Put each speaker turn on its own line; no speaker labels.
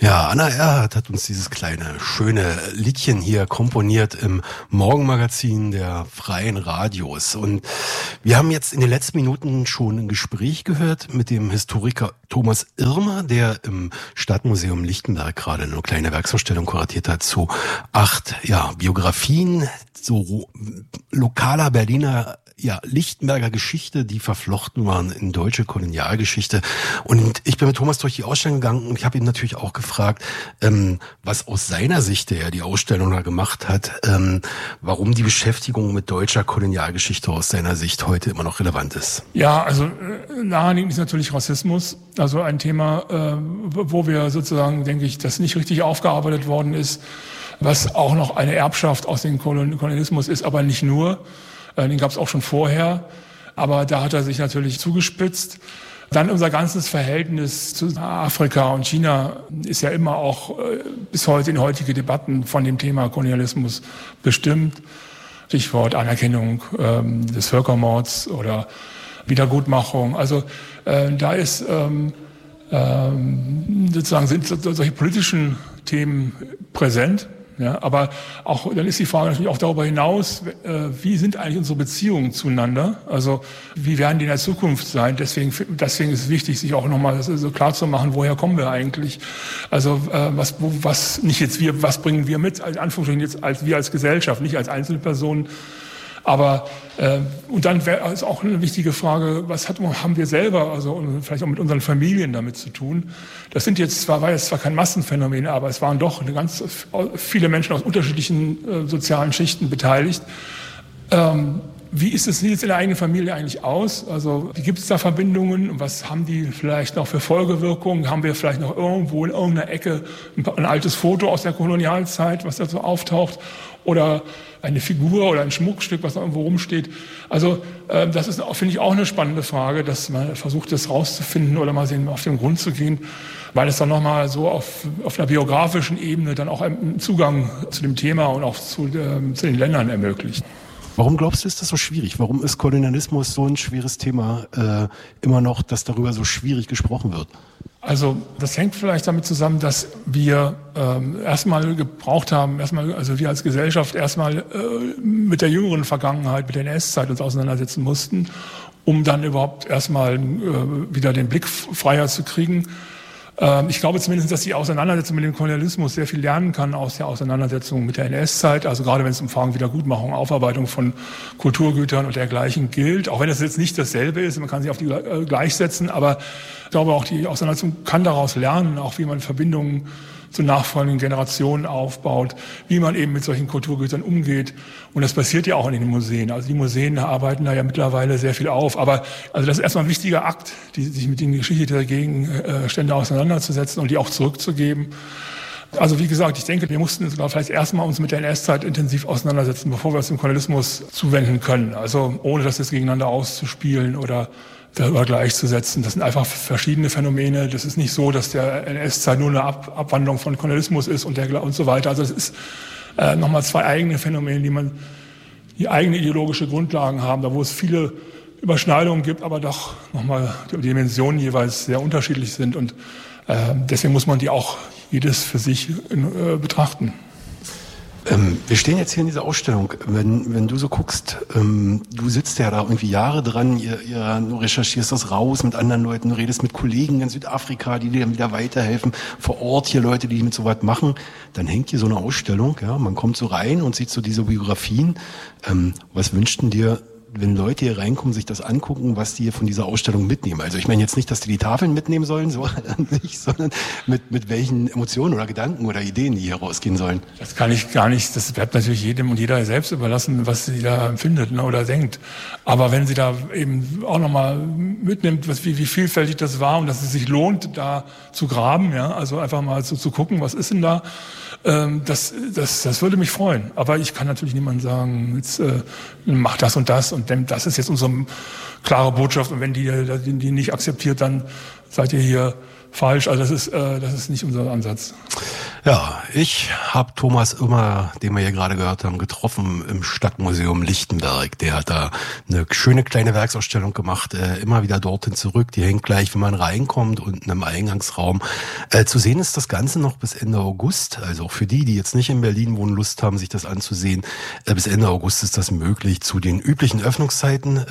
Ja, Anna Erhardt hat uns dieses kleine, schöne Liedchen hier komponiert im Morgenmagazin der Freien Radios. Und wir haben jetzt in den letzten Minuten schon ein Gespräch gehört mit dem Historiker Thomas Irmer, der im Stadtmuseum Lichtenberg gerade eine kleine Werksausstellung kuratiert hat zu 8 Biografien, so lokaler Berliner Lichtenberger Geschichte, die verflochten waren in deutsche Kolonialgeschichte. Und ich bin mit Thomas durch die Ausstellung gegangen und ich habe ihn natürlich auch gefragt, was aus seiner Sicht, der ja die Ausstellung da gemacht hat, warum die Beschäftigung mit deutscher Kolonialgeschichte aus seiner Sicht heute immer noch relevant ist.
Ja, also naheliegend ist natürlich Rassismus, also ein Thema, wo wir sozusagen, denke ich, das nicht richtig aufgearbeitet worden ist, was auch noch eine Erbschaft aus dem Kolonialismus ist, aber nicht nur. Den gab es auch schon vorher, aber da hat er sich natürlich zugespitzt. Dann unser ganzes Verhältnis zu Afrika und China ist ja immer auch bis heute in heutige Debatten von dem Thema Kolonialismus bestimmt. Stichwort Anerkennung des Völkermords oder Wiedergutmachung. Also da ist sozusagen sind solche politischen Themen präsent. Ja, aber auch dann ist die Frage natürlich auch darüber hinaus, wie sind eigentlich unsere Beziehungen zueinander? Also wie werden die in der Zukunft sein? Deswegen ist es wichtig, sich auch nochmal so klar zu machen, woher kommen wir eigentlich? Also was bringen wir mit, in Anführungsstrichen jetzt wir als Gesellschaft, nicht als Einzelpersonen. Aber und dann ist auch eine wichtige Frage, haben wir selber, also vielleicht auch mit unseren Familien damit zu tun? Das war jetzt zwar kein Massenphänomen, aber es waren doch ganz viele Menschen aus unterschiedlichen sozialen Schichten beteiligt. Wie sieht es in der eigenen Familie eigentlich aus? Also wie gibt es da Verbindungen? Was haben die vielleicht noch für Folgewirkungen? Haben wir vielleicht noch irgendwo in irgendeiner Ecke ein altes Foto aus der Kolonialzeit, was da so auftaucht? Oder eine Figur oder ein Schmuckstück, was da irgendwo rumsteht? Also das ist, finde ich, auch eine spannende Frage, dass man versucht, das rauszufinden oder mal auf den Grund zu gehen, weil es dann nochmal so auf einer biografischen Ebene dann auch einen Zugang zu dem Thema und auch zu den Ländern ermöglicht.
Warum glaubst du, ist das so schwierig? Warum ist Kolonialismus so ein schweres Thema immer noch, dass darüber so schwierig gesprochen wird?
Also das hängt vielleicht damit zusammen, dass wir erstmal gebraucht haben, also wir als Gesellschaft erstmal mit der jüngeren Vergangenheit, mit der NS-Zeit uns auseinandersetzen mussten, um dann überhaupt erstmal wieder den Blick freier zu kriegen. Ich glaube zumindest, dass die Auseinandersetzung mit dem Kolonialismus sehr viel lernen kann aus der Auseinandersetzung mit der NS-Zeit. Also gerade wenn es um Fragen Wiedergutmachung, Aufarbeitung von Kulturgütern und dergleichen gilt. Auch wenn das jetzt nicht dasselbe ist, man kann sich auf die gleichsetzen. Aber ich glaube auch, die Auseinandersetzung kann daraus lernen, auch wie man Verbindungen zu nachfolgenden Generationen aufbaut, wie man eben mit solchen Kulturgütern umgeht. Und das passiert ja auch in den Museen. Also die Museen arbeiten da ja mittlerweile sehr viel auf. Aber also das ist erstmal ein wichtiger Akt, sich mit den Geschichte der Gegenstände auseinanderzusetzen und die auch zurückzugeben. Also wie gesagt, ich denke, wir mussten sogar vielleicht erstmal uns mit der NS-Zeit intensiv auseinandersetzen, bevor wir uns dem Kolonialismus zuwenden können. Also ohne das jetzt gegeneinander auszuspielen oder darüber gleichzusetzen. Das sind einfach verschiedene Phänomene. Das ist nicht so, dass der NS-Zeit nur eine Abwandlung von Kolonialismus ist und so weiter. Also es ist nochmal zwei eigene Phänomene, die eigene ideologische Grundlagen haben, da wo es viele Überschneidungen gibt, aber doch nochmal die Dimensionen jeweils sehr unterschiedlich sind. Und deswegen muss man die auch jedes für sich betrachten.
Wir stehen jetzt hier in dieser Ausstellung. Wenn du so guckst, du sitzt ja da irgendwie Jahre dran, du recherchierst das raus mit anderen Leuten, du redest mit Kollegen in Südafrika, die dir dann wieder weiterhelfen, vor Ort hier Leute, die mit so was machen. Dann hängt hier so eine Ausstellung, ja, man kommt so rein und sieht so diese Biografien. Was wünschten dir, wenn Leute hier reinkommen, sich das angucken, was die hier von dieser Ausstellung mitnehmen? Also ich meine jetzt nicht, dass die Tafeln mitnehmen sollen, so nicht, sondern mit welchen Emotionen oder Gedanken oder Ideen die hier rausgehen sollen.
Das kann ich gar nicht, das bleibt natürlich jedem und jeder selbst überlassen, was sie da empfindet, ne, oder denkt. Aber wenn sie da eben auch nochmal mitnimmt, wie vielfältig das war und dass es sich lohnt, da zu graben, ja, also einfach mal so zu gucken, was ist denn da, das würde mich freuen. Aber ich kann natürlich niemandem sagen, jetzt mach das und das und das ist jetzt unsere klare Botschaft und wenn die nicht akzeptiert, dann seid ihr hier falsch. Also das ist nicht unser Ansatz.
Ja, ich habe Thomas Immer, den wir hier gerade gehört haben, getroffen im Stadtmuseum Lichtenberg. Der hat da eine schöne kleine Werksausstellung gemacht, immer wieder dorthin zurück. Die hängt gleich, wenn man reinkommt, unten im Eingangsraum. Zu sehen ist das Ganze noch bis Ende August. Also auch für die jetzt nicht in Berlin wohnen, Lust haben, sich das anzusehen. Bis Ende August ist das möglich zu den üblichen Öffnungszeiten.